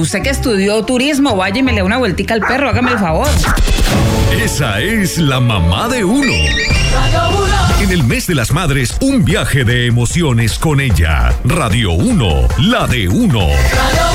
Usted que estudió turismo, vaya y me le dé una vueltica al perro, hágame el favor. Esa es la mamá de uno. En el mes de las madres, un viaje de emociones con ella. Radio 1, la de uno.